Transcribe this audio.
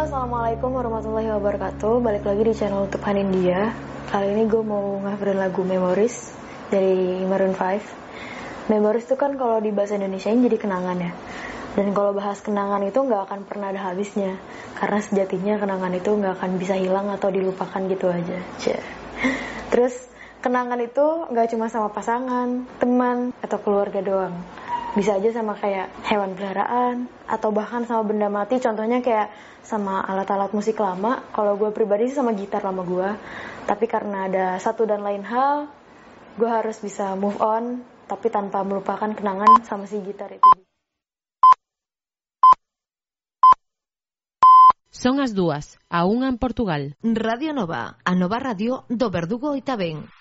Assalamualaikum warahmatullahi wabarakatuh. Balik lagi di channel YouTube Hanindia. Kali ini gue mau nge-coverin lagu Memories dari Maroon 5. Memories itu kan kalau di bahasa Indonesianya jadi kenangan ya. Dan kalau bahas kenangan itu gak akan pernah ada habisnya. Karena sejatinya kenangan itu gak akan bisa hilang atau dilupakan gitu aja. Terus kenangan itu gak cuma sama pasangan, teman, atau keluarga doang. Bisa aja sama kayak hewan peliharaan atau bahkan sama benda mati, contohnya kayak sama alat-alat musik lama. Kalau gue pribadi sih sama gitar lama gue, tapi karena ada satu dan lain hal, gue harus bisa move on tapi tanpa melupakan kenangan sama si gitar itu. Son as 2:00, a 1:00 en Portugal. Radio Nova, a nova radio do Verdugo e Tabén.